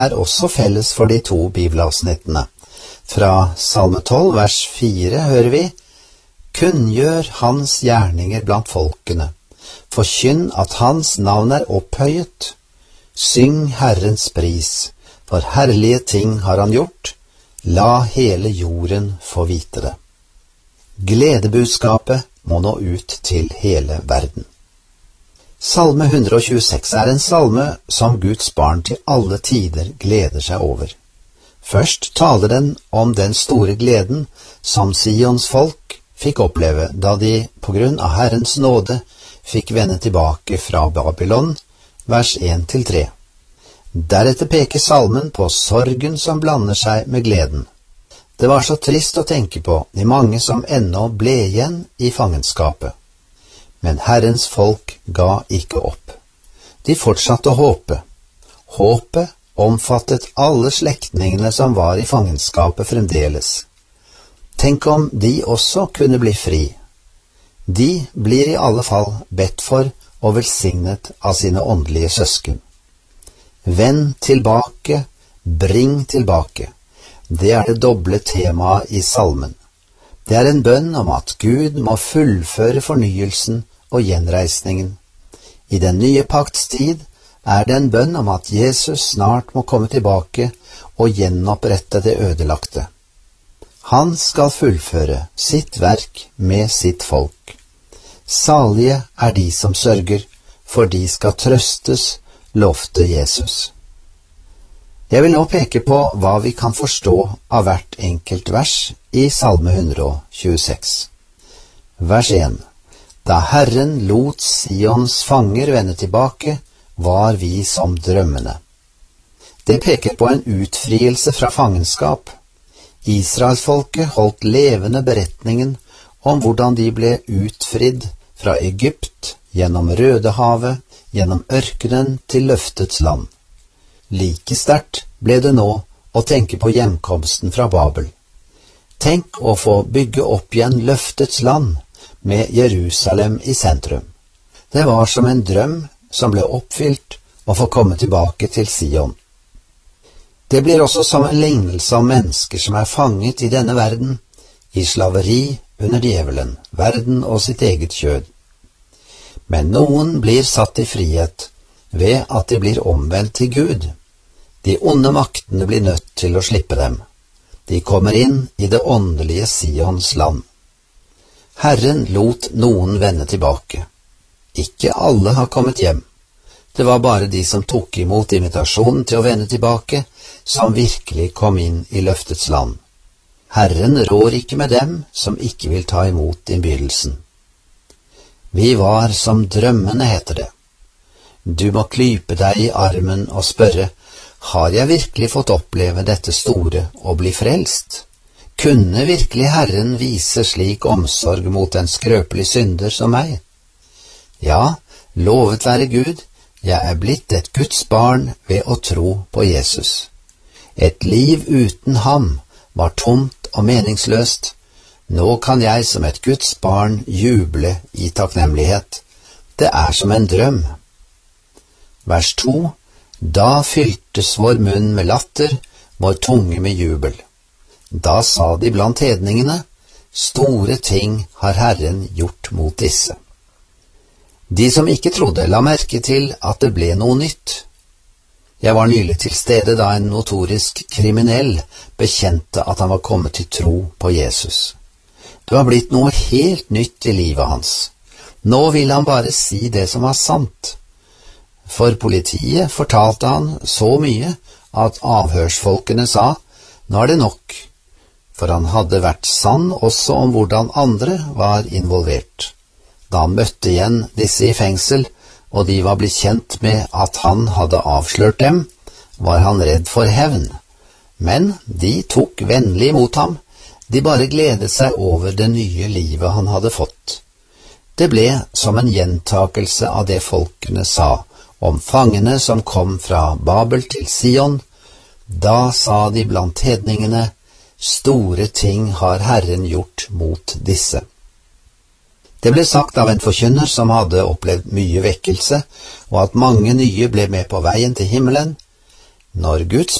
er også felles for de to bibelavsnittene. Fra Salme 12, vers 4 hører vi: Kunngjør hans gjerninger blant folkene, forkynn at hans navn er opphøyet. Syng Herrens pris, for herlige ting har han gjort, la hele jorden få vite det. Gledebudskapet må nå ut til hele verden. Salme 126 er en salme som Guds barn til alle tider gleder seg over. Først taler den om den store gleden som Sions folk fikk oppleve da de på grunn av Herrens nåde fikk vende tilbake fra Babylon, vers 1-3. Deretter peker salmen på sorgen som blander seg med gleden. Det var så trist å tenke på de mange som ennå ble igjen i fangenskapet. Men Herrens folk ga ikke opp. De fortsatte å håpe. Håpet omfattet alle slektningene som var i fangenskapet fremdeles. Tenk om de også kunne bli fri. De blir i alle fall bedt for og velsignet av sine åndelige søsken. Vend tilbake, bring tilbake. Det er det doble temaet i salmen. Det er en bønn om at Gud må fullføre fornyelsen og gjenreisningen. I den nye pakts tid er det en bønn om at Jesus snart må komme tilbake og gjenopprette det ødelagte. Han skal fullføre sitt verk med sitt folk. Salige er de som sørger, for de skal trøstes, lovte Jesus. Jeg vil nå peke på hva vi kan forstå av hvert enkelt vers i Salme 126. Vers 1. Da Herren lot Sions fanger vende tilbake, var vi som drømmene. Det peker på en utfrielse fra fangenskap. Israelsfolket holdt levende beretningen om hvordan de ble utfridd fra Egypt, gjennom Rødehavet, gjennom ørkenen til løftets land. Like sterkt ble det nå å tenke på hjemkomsten fra Babel. Tenk å få bygge opp igjen løftets land med Jerusalem i sentrum. Det var som en drøm som ble oppfylt å få komme tilbake til Sion. Det blir også som en lignelse om mennesker som er fanget i denne verden, i slaveri under djevelen, verden og sitt eget kjød. Men noen blir satt i frihet ved at de blir omvendt til Gud. De onde maktene blir nødt til å slippe dem. De kommer inn i det åndelige Sions land. Herren lot noen vende tilbake. Ikke alle har kommet hjem. Det var bare de som tok imot invitasjonen til å vende tilbake, som virkelig kom inn i løftets land. Herren rår ikke med dem som ikke vil ta imot innbydelsen. Vi var som drømmene, heter det. Du må klype deg i armen og spørre, har jeg virkelig fått oppleve dette store og bli frelst? Kunne virkelig Herren vise slik omsorg mot en skrøpelig synder som meg? Ja, lovet være Gud, jeg er blitt et Guds barn ved å tro på Jesus. Et liv uten ham var tomt og meningsløst. Nå kan jeg som et Guds barn juble i takknemlighet. Det er som en drøm. Vers 2. Da fyltes vår munn med latter, vår tunge med jubel. Da sa de blant hedningene, store ting har Herren gjort mot disse. De som ikke trodde, la merke til at det ble noe nytt. Jeg var nylig til stede da en notorisk kriminell bekjente at han var kommet til tro på Jesus. Det var blitt noe helt nytt i livet hans. Nå ville han bare si det som var sant. For politiet fortalte han så mye at avhørsfolkene sa, nå er det nok, for han hadde vært sann også om hvordan andre var involvert. Da han møtte igjen disse i fengsel, og de var blitt kjent med at han hadde avslørt dem, var han redd for hevn. Men de tok vennlig imot ham, de bare gledet seg over det nye livet han hadde fått. Det ble som en gjentakelse av det folkene sa, om fangene som kom fra Babel til Sion. Da sa de blant hedningene, store ting har Herren gjort mot disse. Det ble sagt av en forkynner som hadde opplevd mye vekkelse, og at mange nye ble med på veien til himmelen. Når Guds